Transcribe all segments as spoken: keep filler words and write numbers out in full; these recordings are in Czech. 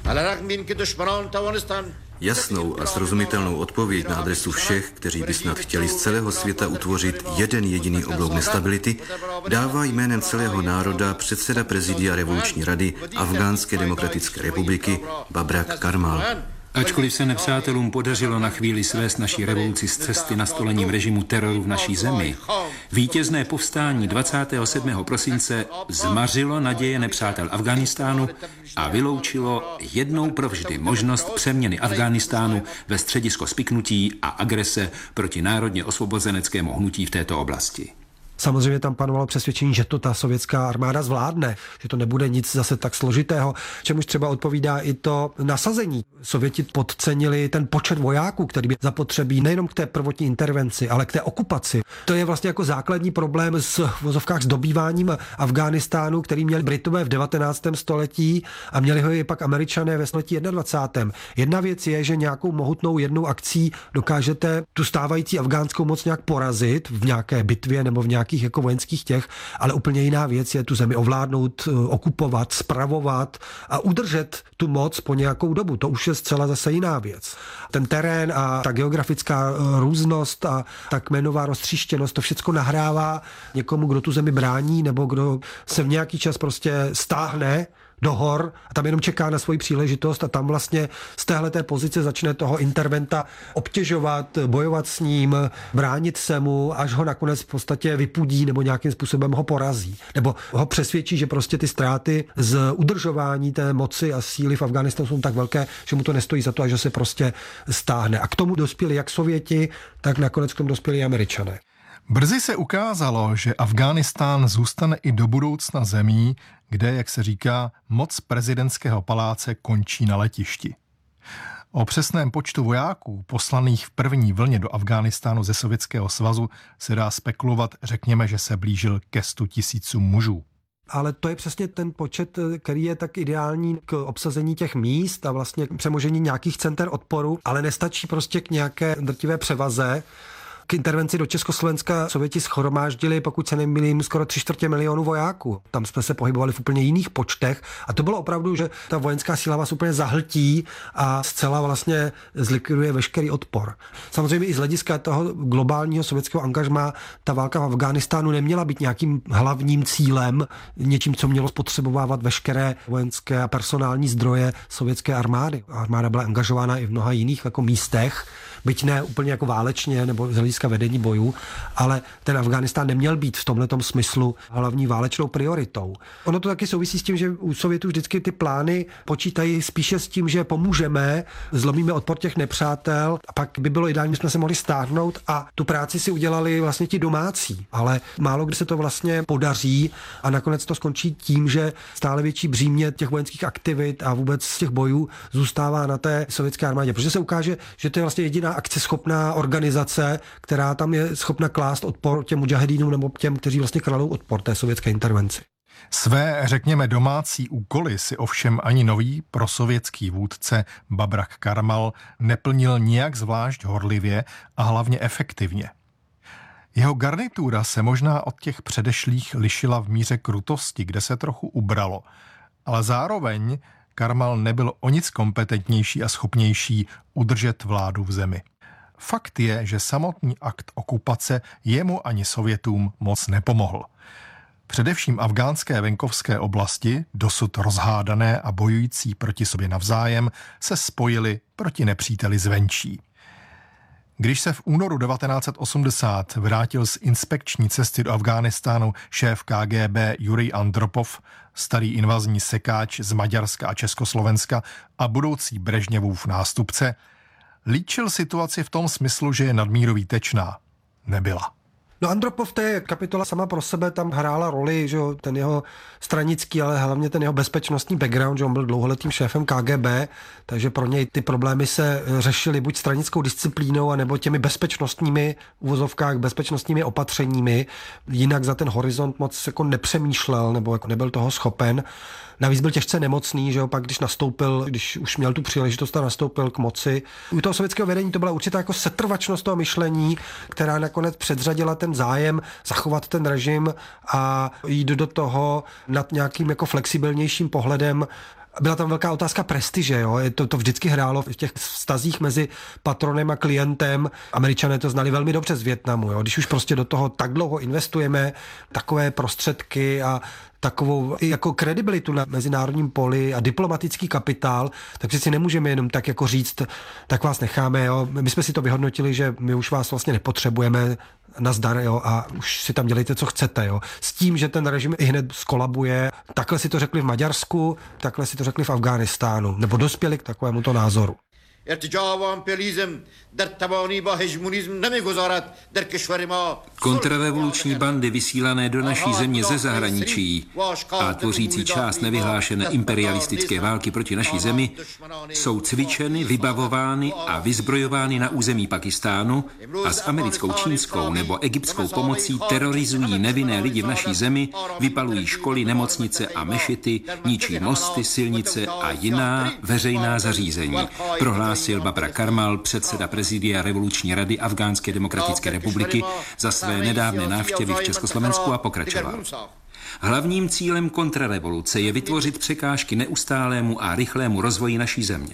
Jasnou a srozumitelnou odpověď na adresu všech, kteří by snad chtěli z celého světa utvořit jeden jediný oblouk nestability, dává jménem celého národa předseda prezidia Revoluční rady Afghánské demokratické republiky Babrak Karmal. Ačkoliv se nepřátelům podařilo na chvíli svést naší revoluci z cesty nastolením režimu teroru v naší zemi, vítězné povstání dvacátého sedmého prosince zmařilo naděje nepřátel Afghánistánu a vyloučilo jednou provždy možnost přeměny Afghánistánu ve středisko spiknutí a agrese proti národně osvobozeneckému hnutí v této oblasti. Samozřejmě tam panovalo přesvědčení, že to ta sovětská armáda zvládne, že to nebude nic zase tak složitého, čemuž třeba odpovídá i to nasazení. Sověti podcenili ten počet vojáků, který by zapotřebí nejenom k té prvotní intervenci, ale k té okupaci. To je vlastně jako základní problém s v vozovkách s dobýváním Afghánistánu, který měli Britové v devatenáctém století a měli ho i pak Američané ve století dvacátém prvním Jedna věc je, že nějakou mohutnou jednou akcí dokážete tu stávající afgánskou moc nějak porazit v nějaké bitvě nebo v nějaké jako vojenských těch, ale úplně jiná věc je tu zemi ovládnout, okupovat, spravovat a udržet tu moc po nějakou dobu. To už je zcela zase jiná věc. Ten terén a ta geografická různost a ta kmenová roztříštěnost, to všechno nahrává někomu, kdo tu zemi brání nebo kdo se v nějaký čas prostě stáhne do hor a tam jenom čeká na svoji příležitost a tam vlastně z téhleté pozice začne toho interventa obtěžovat, bojovat s ním, bránit se mu, až ho nakonec v podstatě vypudí nebo nějakým způsobem ho porazí. Nebo ho přesvědčí, že prostě ty ztráty z udržování té moci a síly v Afghánistánu jsou tak velké, že mu to nestojí za to a že se prostě stáhne. A k tomu dospěli jak Sověti, tak nakonec k tomu dospěli i Američané. Brzy se ukázalo, že Afghánistán zůstane i do budoucna zemí, kde, jak se říká, moc prezidentského paláce končí na letišti. O přesném počtu vojáků poslaných v první vlně do Afghánistánu ze Sovětského svazu se dá spekulovat, řekněme, že se blížil ke stu tisícům mužů. Ale to je přesně ten počet, který je tak ideální k obsazení těch míst a vlastně k přemožení nějakých center odporu, ale nestačí prostě k nějaké drtivé převaze. K intervenci do Československa Sověti schromáždili, pokud se nemýlím, skoro tři čtvrtě milionu vojáků. Tam jsme se pohybovali v úplně jiných počtech a to bylo opravdu, že ta vojenská síla vás úplně zahltí a zcela vlastně zlikviduje veškerý odpor. Samozřejmě i z hlediska toho globálního sovětského angažmá ta válka v Afghánistánu neměla být nějakým hlavním cílem, něčím, co mělo spotřebovávat veškeré vojenské a personální zdroje sovětské armády. Armáda byla angažována i v mnoha jiných jako místech, byť ne úplně jako válečně nebo z hlediska vedení bojů, ale ten Afghánistán neměl být v tomhletom smyslu hlavní válečnou prioritou. Ono to taky souvisí s tím, že u Sovětů vždycky ty plány počítají spíše s tím, že pomůžeme, zlomíme odpor těch nepřátel a pak by bylo ideální, že jsme se mohli stáhnout a tu práci si udělali vlastně ti domácí, ale málo kdy se to vlastně podaří a nakonec to skončí tím, že stále větší břímě těch vojenských aktivit a vůbec z těch bojů zůstává na té sovětské armádě, protože se ukáže, že to je vlastně jediná akceschopná organizace, která tam je schopna klást odpor těm mudžahedínům nebo těm, kteří vlastně kladou odpor té sovětské intervenci. Své, řekněme, domácí úkoly si ovšem ani nový prosovětský vůdce Babrak Karmal neplnil nijak zvlášť horlivě a hlavně efektivně. Jeho garnitura se možná od těch předešlých lišila v míře krutosti, kde se trochu ubralo, ale zároveň Karmal nebyl o nic kompetentnější a schopnější udržet vládu v zemi. Fakt je, že samotný akt okupace jemu ani Sovětům moc nepomohl. Především afgánské venkovské oblasti, dosud rozhádané a bojující proti sobě navzájem, se spojily proti nepříteli zvenčí. Když se v únoru devatenáct set osmdesát vrátil z inspekční cesty do Afghánistánu šéf K G B Jurij Andropov, starý invazní sekáč z Maďarska a Československa a budoucí Brežněvův nástupce, líčil situaci v tom smyslu, že je nadmíru výtečná. Nebyla. No Andropov, to je kapitola sama pro sebe, tam hrála roli, že ten jeho stranický, ale hlavně ten jeho bezpečnostní background, že on byl dlouholetým šéfem K G B, takže pro něj ty problémy se řešily buď stranickou disciplínou, anebo těmi bezpečnostními uvozovkách, bezpečnostními opatřeními. Jinak za ten horizont moc jako nepřemýšlel, nebo jako nebyl toho schopen. Navíc byl těžce nemocný, že jo, pak když nastoupil, když už měl tu příležitost a nastoupil k moci. U toho sovětského vedení to byla určitá jako setrvačnost toho myšlení, která nakonec předřadila ten zájem zachovat ten režim a jít do toho nad nějakým jako flexibilnějším pohledem Byla tam velká otázka prestiže, jo? To, to vždycky hrálo v těch vztazích mezi patronem a klientem. Američané to znali velmi dobře z Vietnamu, jo? Když už prostě do toho tak dlouho investujeme, takové prostředky a takovou jako kredibilitu na mezinárodním poli a diplomatický kapitál, tak přeci nemůžeme jenom tak jako říct, tak vás necháme, jo. My jsme si to vyhodnotili, že my už vás vlastně nepotřebujeme, nazdar, jo, a už si tam dělejte, co chcete, jo. S tím, že ten režim i hned skolabuje. Takhle si to řekli v Maďarsku, takhle si to řekli v Afghánistánu, nebo dospěli k takovému to názoru. Kontrarevoluční bandy vysílané do naší země ze zahraničí a tvořící část nevyhlášené imperialistické války proti naší zemi jsou cvičeny, vybavovány a vyzbrojovány na území Pakistánu a s americkou, čínskou nebo egyptskou pomocí terorizují nevinné lidi v naší zemi, vypalují školy, nemocnice a mešity, ničí mosty, silnice a jiná veřejná zařízení, prohlásil Babrak Karmal, předseda prezidia Revoluční rady Afghánské demokratické republiky, za své nedávné návštěvy v Československu a pokračoval. Hlavním cílem kontrarevoluce je vytvořit překážky neustálému a rychlému rozvoji naší země.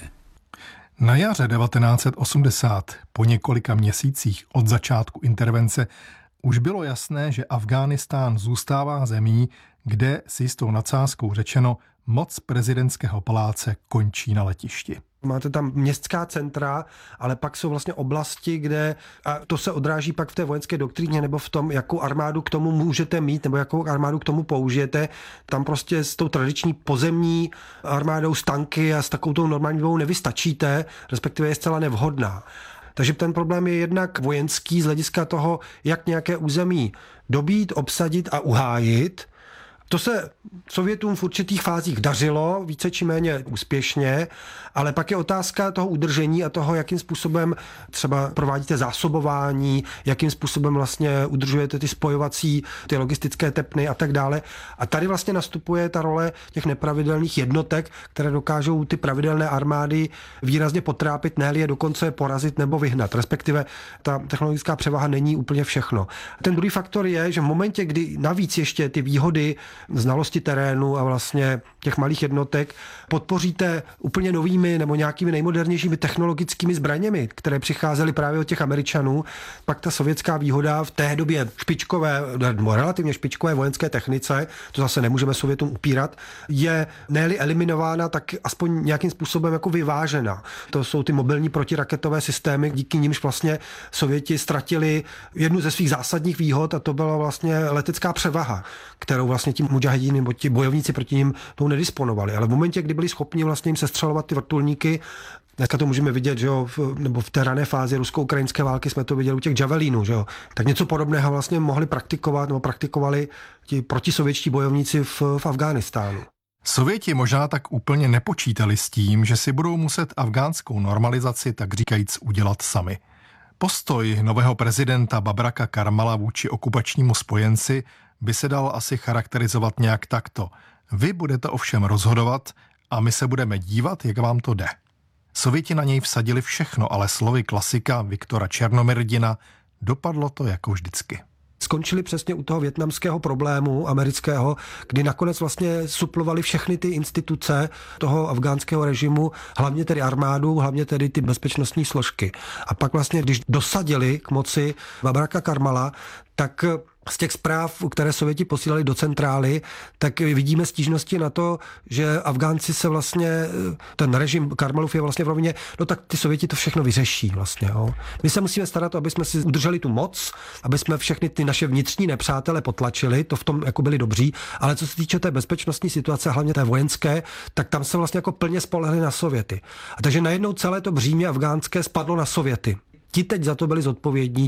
Na jaře devatenáct set osmdesát, po několika měsících od začátku intervence, už bylo jasné, že Afghánistán zůstává zemí, kde s jistou nadsázkou řečeno moc prezidentského paláce končí na letišti. Máte tam městská centra, ale pak jsou vlastně oblasti, kde, a to se odráží pak v té vojenské doktríně nebo v tom, jakou armádu k tomu můžete mít, nebo jakou armádu k tomu použijete. Tam prostě s tou tradiční pozemní armádou, s tanky a s takovou tou normální výbavou nevystačíte, respektive je zcela nevhodná. Takže ten problém je jednak vojenský z hlediska toho, jak nějaké území dobít, obsadit a uhájit. To se Sovětům v určitých fázích dařilo, více či méně úspěšně, ale pak je otázka toho udržení a toho, jakým způsobem třeba provádíte zásobování, jakým způsobem vlastně udržujete ty spojovací, ty logistické tepny a tak dále. A tady vlastně nastupuje ta role těch nepravidelných jednotek, které dokážou ty pravidelné armády výrazně potrápit, ne-li je dokonce porazit nebo vyhnat. Respektive ta technologická převaha není úplně všechno. Ten druhý faktor je, že v momentě, kdy navíc ještě ty výhody znalosti terénu a vlastně těch malých jednotek podpoříte úplně novými nebo nějakými nejmodernějšími technologickými zbraněmi, které přicházely právě od těch Američanů, pak ta sovětská výhoda v té době špičkové, nebo relativně špičkové vojenské technice, to zase nemůžeme Sovětům upírat, je ne-li eliminována, tak aspoň nějakým způsobem jako vyvážena. To jsou ty mobilní protiraketové systémy, díky nimž vlastně Sověti ztratili jednu ze svých zásadních výhod a to byla vlastně letecká převaha, kterou vlastně ti mudžahedíni nebo ti bojovníci proti nim tou nedisponovali. Ale v momentě, kdy byli schopni vlastně jim sestřelovat ty vrtulníky, dneska to můžeme vidět, že jo, v, nebo v té rané fázi rusko-ukrajinské války jsme to viděli u těch javelínů, že jo, tak něco podobného vlastně mohli praktikovat nebo praktikovali ti protisovětští bojovníci v, v Afghánistánu. Sověti možná tak úplně nepočítali s tím, že si budou muset afgánskou normalizaci tak říkajíc udělat sami. Postoj nového prezidenta Babraka Karmala vůči okupačnímu spojenci by se dal asi charakterizovat nějak takto. Vy budete ovšem rozhodovat a my se budeme dívat, jak vám to jde. Sověti na něj vsadili všechno, ale slovy klasika Viktora Černomyrdina dopadlo to jako vždycky. Skončili přesně u toho vietnamského problému amerického, kdy nakonec vlastně suplovali všechny ty instituce toho afgánského režimu, hlavně tedy armádu, hlavně tedy ty bezpečnostní složky. A pak vlastně, když dosadili k moci Babraka Karmala, tak z těch zpráv, které Sověti posílali do centrály, tak vidíme stížnosti na to, že Afgánci se vlastně, ten režim Karmalův je vlastně v rovině, no tak ty Sověti to všechno vyřeší vlastně. Jo. My se musíme starat, aby jsme si udrželi tu moc, aby jsme všechny ty naše vnitřní nepřátele potlačili, to v tom jako byli dobří, ale co se týče té bezpečnostní situace, hlavně té vojenské, tak tam se vlastně jako plně spolehli na Sověty. A takže najednou celé to břímě afgánské spadlo na Sověty. Ti teď za to byli zodpovědní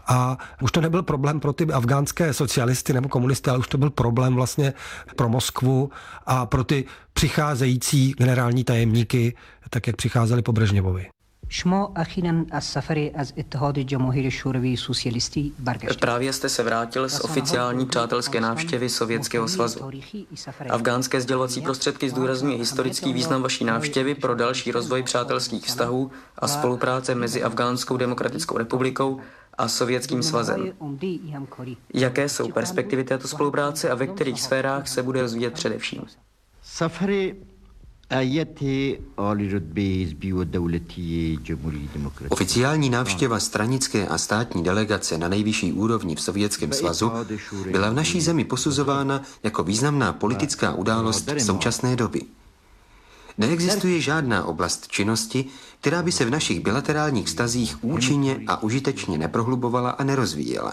a už to nebyl problém pro ty afgánské socialisty nebo komunisty, ale už to byl problém vlastně pro Moskvu a pro ty přicházející generální tajemníky, tak jak přicházeli po Brežněvovi. Právě jste se vrátil z oficiální přátelské návštěvy Sovětského svazu. Afgánské sdělovací prostředky zdůrazňují historický význam vaší návštěvy pro další rozvoj přátelských vztahů a spolupráce mezi Afgánskou demokratickou republikou a Sovětským svazem. Jaké jsou perspektivy této spolupráce a ve kterých sférách se bude rozvíjet především? Oficiální návštěva stranické a státní delegace na nejvyšší úrovni v Sovětském svazu byla v naší zemi posuzována jako významná politická událost současné doby. Neexistuje žádná oblast činnosti, která by se v našich bilaterálních vztazích účinně a užitečně neprohlubovala a nerozvíjela.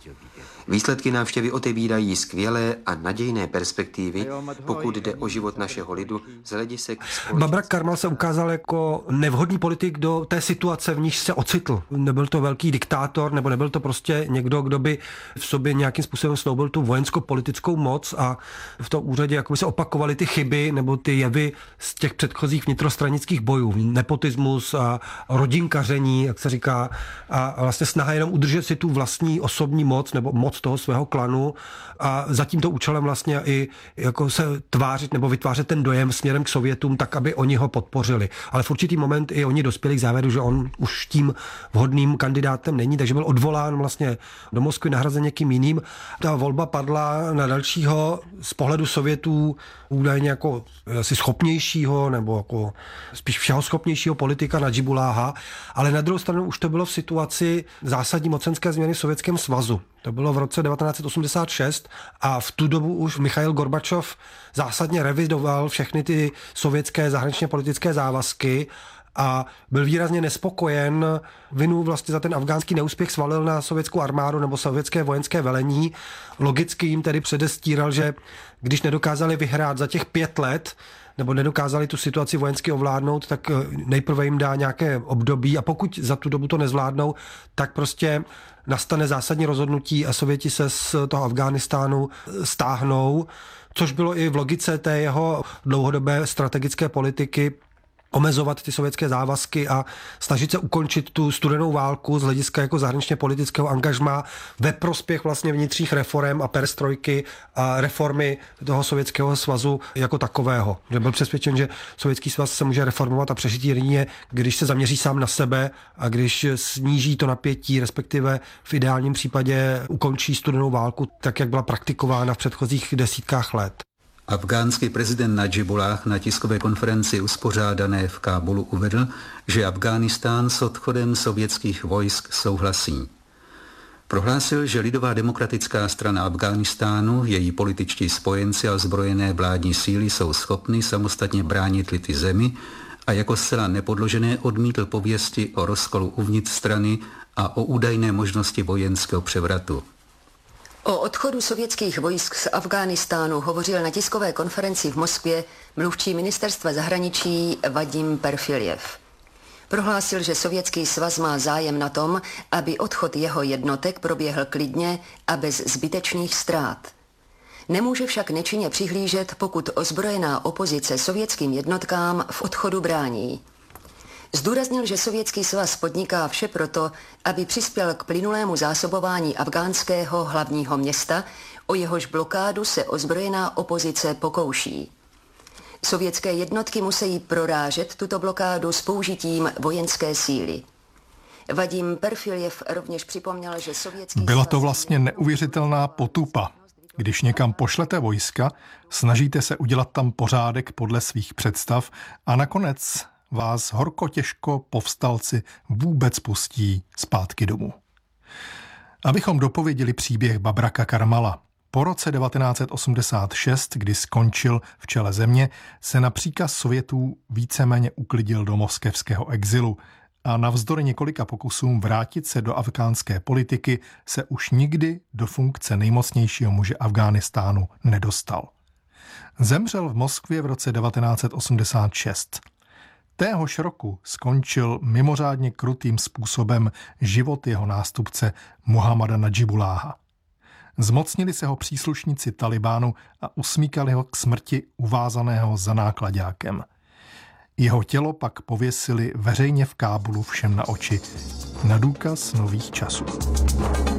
Výsledky návštěvy otevírají skvělé a nadějné perspektivy, pokud jde o život našeho lidu z hledisek společnosti. Babrak Karmal se ukázal jako nevhodný politik do té situace, v níž se ocitl. Nebyl to velký diktátor, nebo nebyl to prostě někdo, kdo by v sobě nějakým způsobem snoubil tu vojensko-politickou moc a v tom úřadě jako by se opakovaly ty chyby nebo ty jevy z těch předchozích vnitrostranických bojů. Nepotismus a rodinkaření, jak se říká, a vlastně snaha jenom udržet si tu vlastní osobní moc nebo moc toho svého klanu a za tímto účelem vlastně i jako se tvářit nebo vytvářet ten dojem směrem k Sovětům tak, aby oni ho podpořili. Ale v určitý moment i oni dospěli k závěru, že on už tím vhodným kandidátem není, takže byl odvolán vlastně do Moskvy, nahrazen někým jiným. Ta volba padla na dalšího z pohledu Sovětů údajně jako asi schopnějšího nebo jako spíš všeho schopnějšího politika Nadžibuláha, ale na druhou stranu už to bylo v situaci zásadní mocenské změny v Sovětském svazu. To bylo v roce devatenáct set osmdesát šest a v tu dobu už Michail Gorbačov zásadně revidoval všechny ty sovětské zahraničně politické závazky a byl výrazně nespokojen. Vinu vlastně za ten afgánský neúspěch svalil na sovětskou armádu nebo sovětské vojenské velení. Logicky jim tedy předestíral, že když nedokázali vyhrát za těch pět let, nebo nedokázali tu situaci vojensky ovládnout, tak nejprve jim dá nějaké období a pokud za tu dobu to nezvládnou, tak prostě nastane zásadní rozhodnutí a Sověti se z toho Afghánistánu stáhnou, což bylo i v logice té jeho dlouhodobé strategické politiky omezovat ty sovětské závazky a snažit se ukončit tu studenou válku z hlediska jako zahraničně politického angažmá ve prospěch vlastně vnitřních reforem a perestrojky a reformy toho Sovětského svazu jako takového. Že byl přesvědčen, že Sovětský svaz se může reformovat a přežít jedině, když se zaměří sám na sebe a když sníží to napětí, respektive v ideálním případě ukončí studenou válku tak, jak byla praktikována v předchozích desítkách let. Afgánský prezident Nadžibulláh na tiskové konferenci uspořádané v Kábulu uvedl, že Afghánistán s odchodem sovětských vojsk souhlasí. Prohlásil, že Lidová demokratická strana Afghánistánu, její političtí spojenci a ozbrojené vládní síly jsou schopny samostatně bránit lid zemi a jako zcela nepodložené odmítl pověsti o rozkolu uvnitř strany a o údajné možnosti vojenského převratu. O odchodu sovětských vojsk z Afghánistánu hovořil na tiskové konferenci v Moskvě mluvčí ministerstva zahraničí Vadim Perfiljev. Prohlásil, že Sovětský svaz má zájem na tom, aby odchod jeho jednotek proběhl klidně a bez zbytečných ztrát. Nemůže však nečinně přihlížet, pokud ozbrojená opozice sovětským jednotkám v odchodu brání. Zdůraznil, že Sovětský svaz podniká vše proto, aby přispěl k plynulému zásobování afgánského hlavního města, o jehož blokádu se ozbrojená opozice pokouší. Sovětské jednotky musí prorážet tuto blokádu s použitím vojenské síly. Vadim Perfiljev rovněž připomněl, že sovětský Byla to vlastně neuvěřitelná potupa. Když někam pošlete vojska, snažíte se udělat tam pořádek podle svých představ a nakonec vás horko těžko povstalci vůbec pustí zpátky domů. Abychom dopověděli příběh Babraka Karmala. Po roce devatenáct set osmdesát šest, kdy skončil v čele země, se na příkaz Sovětů víceméně uklidil do moskevského exilu a navzdory několika pokusům vrátit se do afgánské politiky se už nikdy do funkce nejmocnějšího muže Afghánistánu nedostal. Zemřel v Moskvě v roce devatenáct set osmdesát šest. Téhož roku skončil mimořádně krutým způsobem život jeho nástupce Muhammada Nadžibulláha. Zmocnili se ho příslušníci Talibánu a usmíkali ho k smrti uvázaného za náklaďákem. Jeho tělo pak pověsili veřejně v Kábulu všem na oči na důkaz nových časů.